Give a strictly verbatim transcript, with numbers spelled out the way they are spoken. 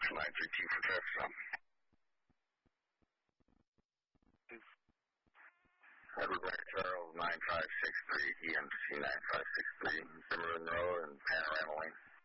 nine three two for traffic. Edward Wright Charles, nine five six three, E M C nine five six three, Zimmerman Road and Panorama Lane.